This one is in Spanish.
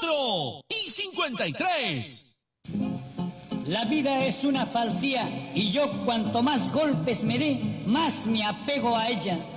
4:53. La vida es una falsía y yo cuanto más golpes me dé, más me apego a ella.